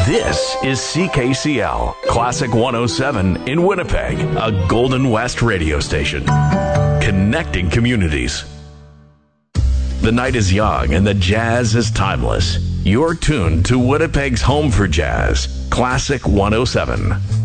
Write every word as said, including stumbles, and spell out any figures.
This is C K C L, Classic one oh seven in Winnipeg, a Golden West radio station. Connecting communities. The night is young and the jazz is timeless. You're tuned to Winnipeg's home for jazz, Classic one oh seven.